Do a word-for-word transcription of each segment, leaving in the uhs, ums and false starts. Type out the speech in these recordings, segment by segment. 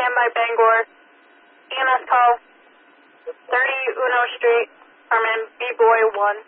standby Bangor. E M S call, thirty Uno Street, Carmen B-Boy one.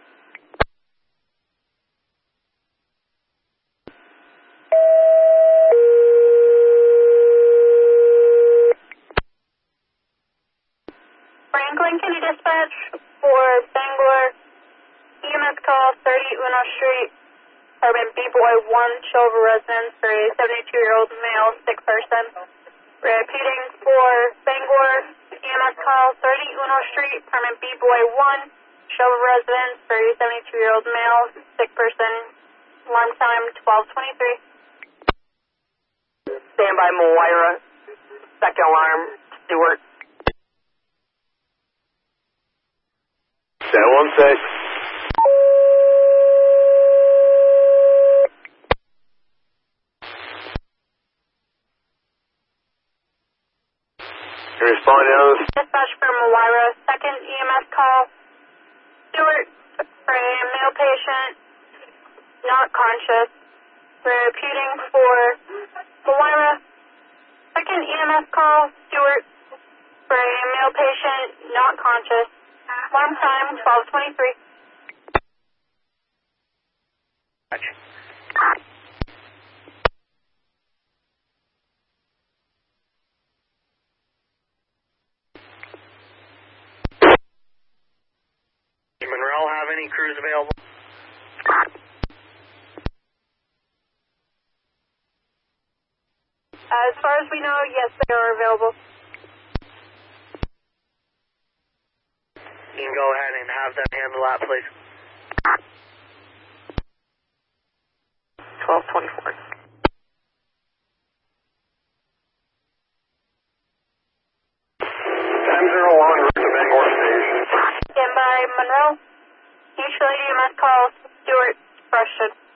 Franklin, can you dispatch for Bangor? E M S call, thirty Uno Street, Carmen B-Boy one, Shover residence for a seventy-two-year-old male, sick person. Repeating for Bangor, E M S call, thirty Uno Street, Carmen B-Boy one, Shover residence for a seventy-two-year-old male, sick person. Alarm time twelve twenty-three. Standby Moira, second alarm, Stewart. seven one six. You're responding on this? Dispatch for Moira, second E M S call. Stewart for a male patient, not conscious. Repeating for Moira, second E M S call. Stewart for a male patient, not conscious. Alarm time twelve twenty-three. Does Monroe have any crews available? As far as we know, yes, they are available. You can go ahead and have them handle that, please. twelve twenty-four. ten zero one, route to Bangor Station. Standby Monroe. Each lady must call Stewart Rushton.